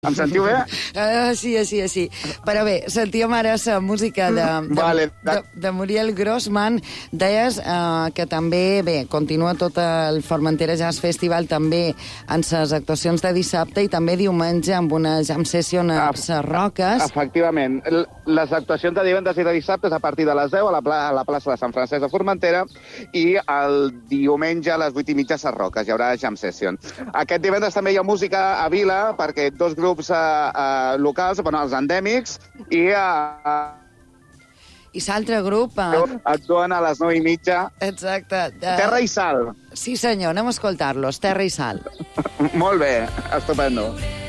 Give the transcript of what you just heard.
Em sentiu bé? Sí. Però bé, sentíem ara la música de Muriel Grossman. Deies que també, bé, continua tot el Formentera Jazz Festival també en les actuacions de dissabte i també diumenge amb una jam session a les Roques. Efectivament. Les actuacions de divendres i de dissabte a partir de les 10 a la plaça de Sant Francesc de Formentera i el diumenge a les 8:30 a les Roques. Hi haurà jam session. Aquest divendres també hi ha música a Vila perquè dos grups locals, els endèmics, i l'altre grup... actuen a les 9:30. Exacte. Terra i Sal. Sí, senyor, anem a escoltar-los. Terra i Sal. Molt bé, estupendo.